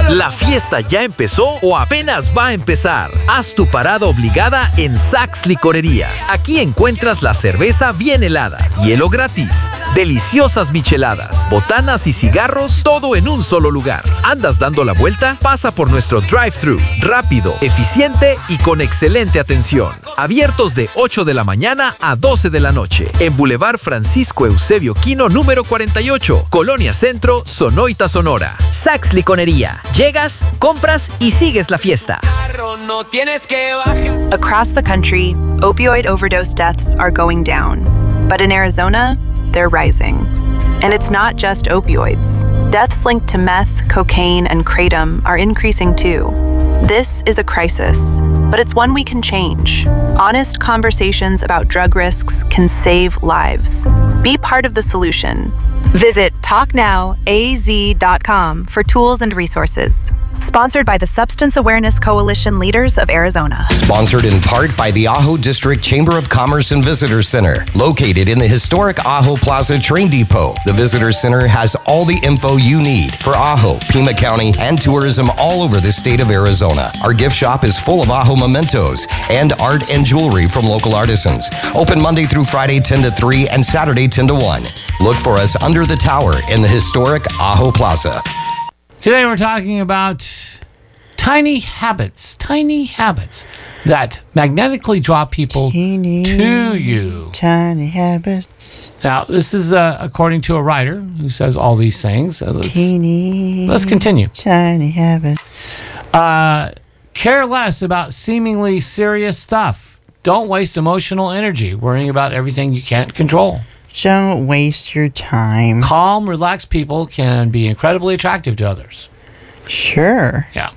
La fiesta ya empezó o apenas va a empezar. Haz tu parada obligada en Saks Licorería. Aquí encuentras la cerveza bien helada, hielo gratis, deliciosas micheladas, botanas y cigarros, todo en un solo lugar. ¿Andas dando la vuelta? Pasa por nuestro drive-thru, rápido, eficiente y con excelente atención. Abiertos de 8 de la mañana a 12 de la noche. En Boulevard Francisco Eusebio Quino, número 48, Colonia Centro, Sonoita, Sonora. Saks Licorería. Llegas, compras y sigues la fiesta. Across the country, opioid overdose deaths are going down. But in Arizona, they're rising. And it's not just opioids. Deaths linked to meth, cocaine, and kratom are increasing too. This is a crisis, but it's one we can change. Honest conversations about drug risks can save lives. Be part of the solution. Visit TalkNowAZ.com for tools and resources. Sponsored by the Substance Awareness Coalition Leaders of Arizona. Sponsored in part by the Ajo District Chamber of Commerce and Visitor Center, located in the historic Ajo Plaza Train Depot. The Visitor Center has all the info you need for Ajo, Pima County, and tourism all over the state of Arizona. Our gift shop is full of Ajo mementos and art and jewelry from local artisans. Open Monday through Friday 10 to 3 and Saturday 10 to 1. Look for us under the tower in the historic Ajo Plaza. Today we're talking about tiny habits that magnetically draw people to you. Tiny habits. Now, this is according to a writer who says all these things. Let's continue. Tiny habits. Care less about seemingly serious stuff. Don't waste emotional energy worrying about everything you can't control. Don't waste your time. Calm, relaxed people can be incredibly attractive to others. Sure. Yeah.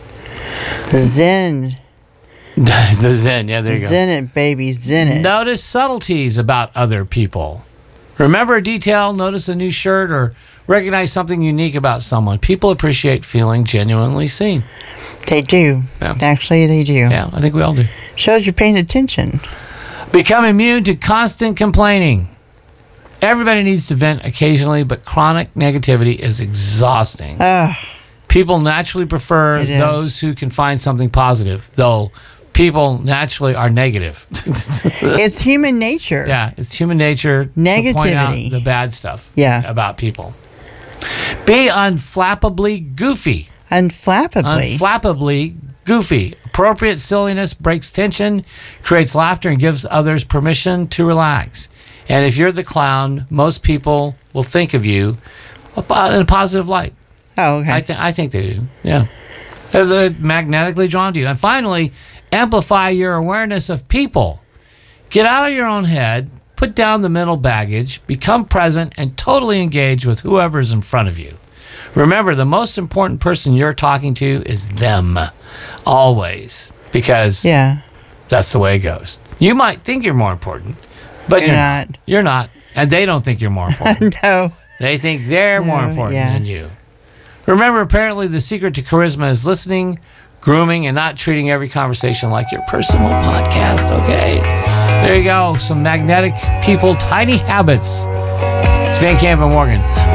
Zen. The Zen, yeah, there you go. Zen it, baby, zen it. Notice subtleties about other people. Remember a detail, notice a new shirt, or recognize something unique about someone. People appreciate feeling genuinely seen. They do. Yeah. Actually, they do. Yeah, I think we all do. Shows you're paying attention. Become immune to constant complaining. Everybody needs to vent occasionally, but chronic negativity is exhausting. People naturally prefer those who can find something positive, though people naturally are negative. It's human nature. Yeah, it's human nature Negativity. to point out the bad stuff about people. Be unflappably goofy. Unflappably goofy. Appropriate silliness breaks tension, creates laughter, and gives others permission to relax. And if you're the clown, most people will think of you in a positive light. Oh, okay. I think they do. Yeah. They're magnetically drawn to you. And finally, amplify your awareness of people. Get out of your own head, put down the mental baggage, become present, and totally engage with whoever's in front of you. Remember, the most important person you're talking to is them. Always. Because that's the way it goes. You might think you're more important, but you're not. You're not. And they don't think you're more important. No. They think they're more important than you. Remember, apparently the secret to charisma is listening, grooming, and not treating every conversation like your personal podcast, okay? There you go. Some magnetic people, tiny habits. It's Van Camp and Morgan.